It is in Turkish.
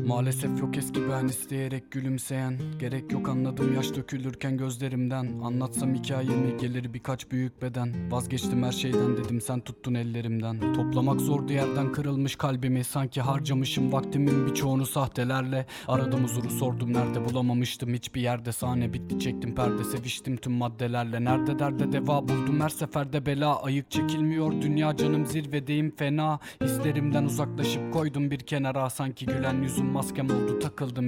Maalesef yok eski ben, isteyerek gülümseyen. Gerek yok anladım yaş dökülürken gözlerimden. Anlatsam hikayemi gelir birkaç büyük beden. Vazgeçtim her şeyden dedim, sen tuttun ellerimden. Toplamak zordu yerden kırılmış kalbimi. Sanki harcamışım vaktimin birçoğunu sahtelerle. Aradım huzuru, sordum nerede, bulamamıştım hiçbir yerde. Sahne bitti, çektim perde, seviştim tüm maddelerle. Nerede derde deva buldum, her seferde bela. Ayık çekilmiyor dünya, canım zirvedeyim fena. Hislerimden uzaklaşıp koydum bir kenara. Sanki gülen yüzüm maskem oldu, takıldım